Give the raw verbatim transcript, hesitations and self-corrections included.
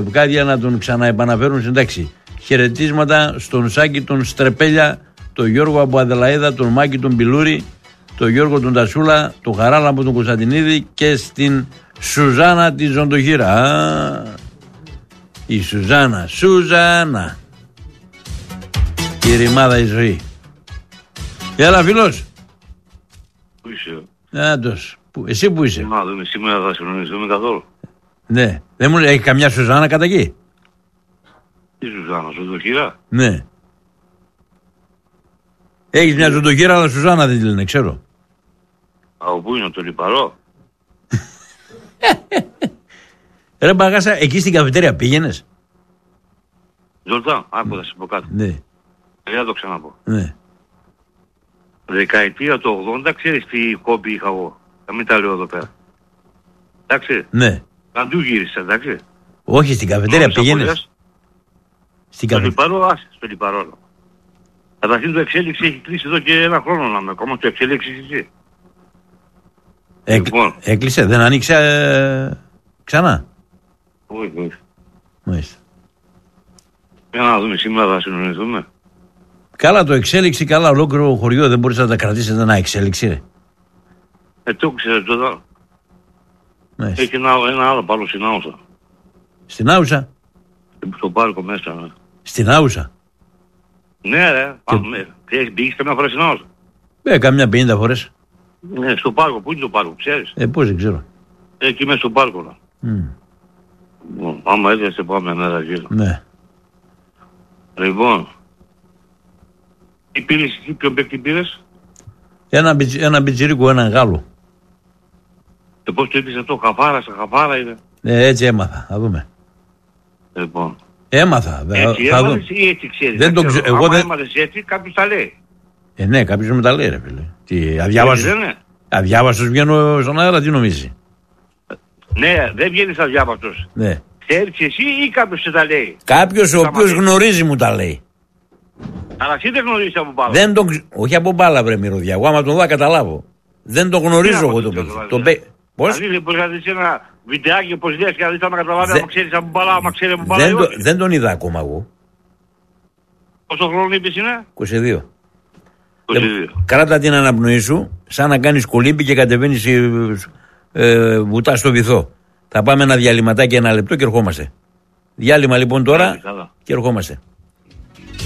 Κάδια να τον ξαναεπαναφέρουν στην τάξη. Χαιρετίσματα στον Σάκη τον Στρεπέλια, τον Γιώργο από Αδελαίδα, τον Μάκη τον Πιλούρη, τον Γιώργο τον Τασούλα, τον Χαράλα από τον Κωνσταντινίδη και στην Σουζάνα τη Ζωντοχύρα. Α, η Σουζάνα, Σουζάνα. Η ρημάδα η ζωή. Έλα φίλος. Πού είσαι? Άντως. Εσύ που είσαι? Να δούμε, σήμερα θα συνοηθούμε καθόλου. Ναι. Δεν μου λέει, έχει καμιά Σουζάνα κατά εκεί? Τι Σουζάνα, Ζωντοχύρα? Ναι. Έχεις μια Ζωντοχύρα, αλλά Σουζάνα δεν τη λένε, ξέρω. Από πού είναι, το Λιπαρό? Ρε Μπαγάσα, εκεί στην καφετέρια πήγαινες? Ζολτά, άκου θα σου πω κάτι. Ναι. Δεν θα το ξαναπώ. Ναι. Δεκαετία του ογδόντα, ξέρεις τι κόμπι είχα εγώ. Θα μην τα λέω εδώ πέρα. Εντάξει. Ναι. Παντού γύρισα, εντάξει. Όχι, στην καφετέρια πήγαινες? Στην Στο καφε... Λιπαρό, άσε, στο Λιπαρό. Καταρχήν το εξέλιξη έχει κλείσει εδώ και ένα χρόνο να με ακόμα το εξέλιξεις εσύ. Ε, Λοιπόν. Έκλεισε, δεν άνοιξε ε, ξανά? Όχι, όχι. Μάλιστα. Για να δούμε, σήμερα θα συνοηθούμε. Καλά το εξέλιξη, καλά ολόκληρο χωριό, δεν μπορείς να τα κρατήσεις ένα εξέλιξη, ρε. Ε, το ξέρεις τώρα. Μάλιστα. Έχει ένα, ένα άλλο πάνω στην Άουσα. Στην Άουσα? Στο πάρκο μέσα, ναι. Στην Άουσα? Ναι ρε, πάμε. Ξέρεις, πήγες καμιά φορά στην Άουσα? Ε, καμιά πενήντα φορές. Ναι, στο πάρκο. Πού είναι το πάρκο, ξέρεις? Ε, πώς δεν ξέρω. Ε, εκεί μέσα στο πάρκο. Mm. Λοιπόν, άμα έρχεσαι πάμε μέρα γύρω. Ναι. Λοιπόν, τι πήρες εσύ, ποιον παίκτη πήρες? Ένα, μπιτζ, ένα μπιτζιρίκο, έναν Γάλλο. Και πώς το είπες αυτό, χαφάρα, στα χαφάρα είναι? Ε, έτσι έμαθα, θα δούμε. Λοιπόν. Έμαθα, Έτσι θα έμαθες δούμε. ή έτσι ξέρεις? Δεν το ξέρω, εγώ άμα δεν... έμαθες έτσι, κάποιος τα λέει. Ε, ναι, κάποιος με τα λέει, ρε φίλε. Τι, Έτσι αδιάβαστος, δεν είναι? αδιάβαστος βγαίνω στον αέρα, τι νομίζει? Ναι, δεν βγαίνεις αδιάβαστος. Ναι. Ξέρεις εσύ ή κάποιος σε τα λέει? Κάποιος ο Τα οποίος μαθαίνει. γνωρίζει μου τα λέει. Αλλά εσύ δεν γνωρίζεις από μπάλα. Δεν τον... ξ- Όχι από μπάλα, βρε μυρωδιά. Εγώ άμα τον δω καταλάβω. Δεν τον γνωρίζω Τι να εγώ πω, τον τι παίκτη. να το Τον βάλεις, παί- Πώς? Δηλαδή μπορείς να δεις ένα βιντεάκι όπως λες και να δεις άμα καταλάβει, Δε- άμα ξέρεις από μπάλα, άμα ξέρει από μπάλα Δεν, ή το... όχι. δεν τον είδα ακόμα εγώ. Πόσο χρόνο είπες είναι? είκοσι δύο. είκοσι Ε, δύο. Κράτα την αναπνοή σου, σαν να κάνεις κολύμπι και κατεβαίνεις ε, ε, βουτά στο βυθό. Θα πάμε ένα διαλυματάκι, ένα λεπτό και ερχόμαστε. Διάλειμμα λοιπόν τώρα Καλά. και ερχόμαστε.